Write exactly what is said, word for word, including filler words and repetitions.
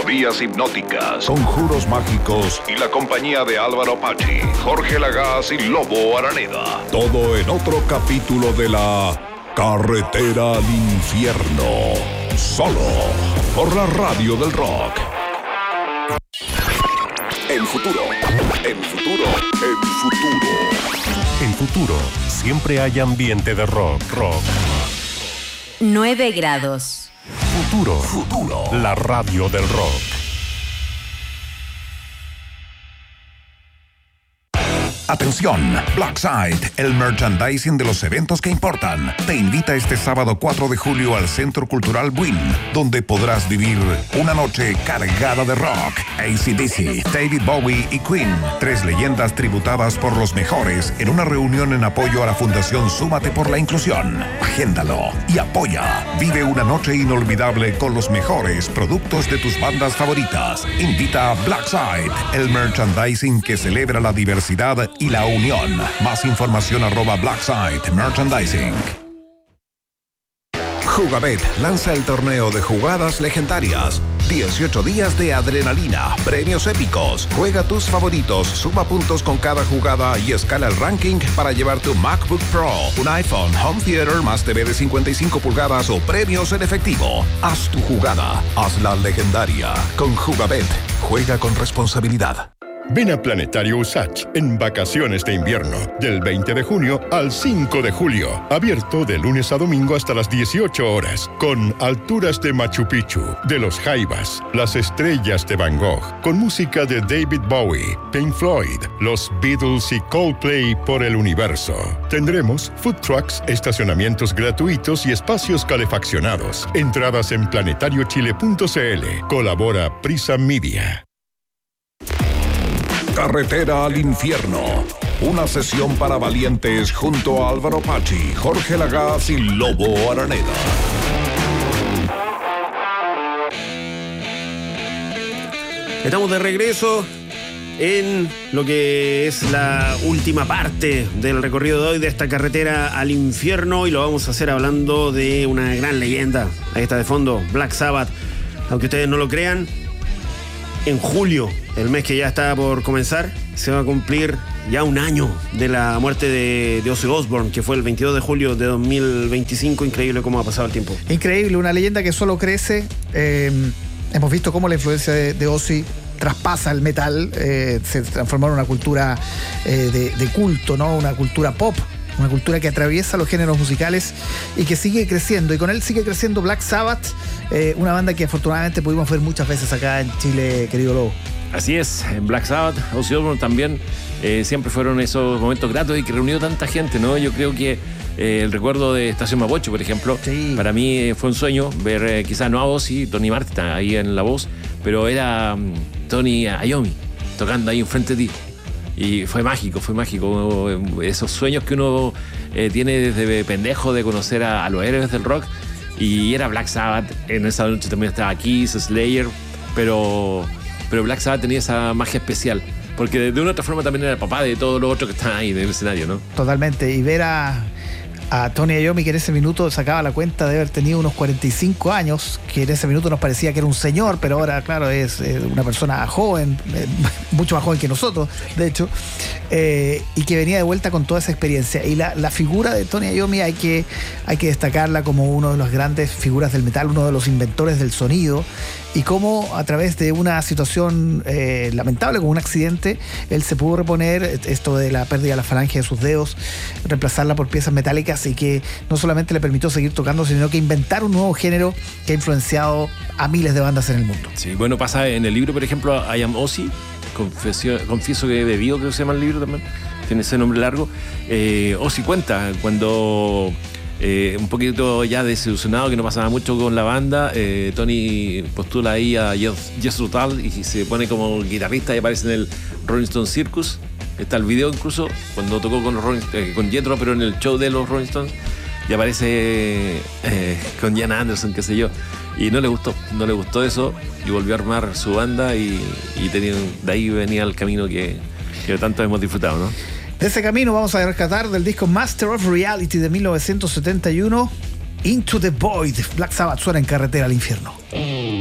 vías hipnóticas, conjuros mágicos y la compañía de Álvaro Pachi, Jorge Lagaz y Lobo Araneda. Todo en otro capítulo de la Carretera al Infierno. Solo por la Radio del Rock. El futuro, el futuro, el futuro. El futuro, siempre hay ambiente de rock, rock. nueve grados. Futuro, futuro, la radio del rock. Atención, Blackside, el merchandising de los eventos que importan, te invita este sábado cuatro de julio al Centro Cultural Buin, donde podrás vivir una noche cargada de rock, A C D C, David Bowie y Queen, tres leyendas tributadas por los mejores en una reunión en apoyo a la Fundación Súmate por la Inclusión. Agéndalo y apoya. Vive una noche inolvidable con los mejores productos de tus bandas favoritas. Invita a Blackside, el merchandising que celebra la diversidad y la unión. Más información arroba Blackside Merchandising. Jugabet lanza el torneo de jugadas legendarias. dieciocho días de adrenalina, premios épicos. Juega tus favoritos, suma puntos con cada jugada y escala el ranking para llevarte un MacBook Pro, un iPhone, Home Theater más T V de cincuenta y cinco pulgadas o premios en efectivo. Haz tu jugada, hazla legendaria. Con Jugabet, juega con responsabilidad. Ven a Planetario Usach en vacaciones de invierno, del veinte de junio al cinco de julio. Abierto de lunes a domingo hasta las dieciocho horas, con alturas de Machu Picchu, de los Jaivas, las estrellas de Van Gogh, con música de David Bowie, Pink Floyd, los Beatles y Coldplay por el universo. Tendremos food trucks, estacionamientos gratuitos y espacios calefaccionados. Entradas en planetario chile punto c l. Colabora Prisa Media. Carretera al Infierno. Una sesión para valientes junto a Álvaro Pachi, Jorge Lagaz y Lobo Araneda. Estamos de regreso en lo que es la última parte del recorrido de hoy de esta carretera al infierno, y lo vamos a hacer hablando de una gran leyenda. Ahí está de fondo, Black Sabbath. Aunque ustedes no lo crean, en julio, el mes que ya está por comenzar, se va a cumplir ya un año de la muerte de, de Ozzy Osbourne, que fue el veintidós de julio de dos mil veinticinco. Increíble cómo ha pasado el tiempo. Increíble, una leyenda que solo crece. Eh, hemos visto cómo la influencia de, de Ozzy traspasa el metal, eh, se transformó en una cultura eh, de, de culto, ¿no? Una cultura pop. Una cultura que atraviesa los géneros musicales y que sigue creciendo. Y con él sigue creciendo Black Sabbath, eh, una banda que afortunadamente pudimos ver muchas veces acá en Chile, querido Lobo. Así es, en Black Sabbath, Ozzy Osbourne también eh, siempre fueron esos momentos gratos y que reunió tanta gente, ¿no? Yo creo que eh, el recuerdo de Estación Mapocho, por ejemplo, sí. Para mí eh, fue un sueño ver eh, quizás no a Ozzy, Tony Martin está ahí en la voz, pero era um, Tony Iommi tocando ahí enfrente de ti. Y fue mágico, fue mágico. Esos sueños que uno eh, tiene desde pendejo de conocer a, a los héroes del rock. Y era Black Sabbath. En esa noche también estaba Kiss, Slayer. Pero, pero Black Sabbath tenía esa magia especial. Porque de, de una otra forma también era el papá de todos los otros que están ahí en el escenario, ¿no? Totalmente. Y ver a, a Tony Iommi, que en ese minuto sacaba la cuenta de haber tenido unos cuarenta y cinco años, que en ese minuto nos parecía que era un señor, pero ahora, claro, es eh, una persona joven, eh, mucho más joven que nosotros, de hecho, eh, y que venía de vuelta con toda esa experiencia. Y la, la figura de Tony Iommi hay que, hay que destacarla como uno de las grandes figuras del metal, uno de los inventores del sonido, y cómo a través de una situación eh, lamentable, como un accidente, él se pudo reponer, esto de la pérdida de la falange de sus dedos, reemplazarla por piezas metálicas, y que no solamente le permitió seguir tocando, sino que inventar un nuevo género que ha influenciado a miles de bandas en el mundo. Sí, bueno, pasa en el libro, por ejemplo, I Am Ozzy, confesio, confieso que he bebido, creo que se llama el libro también, tiene ese nombre largo. eh, Ozzy cuenta cuando Eh, un poquito ya desilusionado, que no pasaba mucho con la banda, eh, Tony postula ahí a Jethro Tull y se pone como guitarrista y aparece en el Rolling Stone Circus. Está el video incluso cuando tocó con, los Rolling, eh, con Jethro, pero en el show de los Rolling Stones, y aparece eh, con Jan Anderson, qué sé yo, y no le gustó, no le gustó eso, y volvió a armar su banda, y, y tenía, de ahí venía el camino que, que tanto hemos disfrutado, ¿no? De ese camino vamos a rescatar del disco Master of Reality de mil novecientos setenta y uno, Into the Void. Black Sabbath suena en Carretera al Infierno.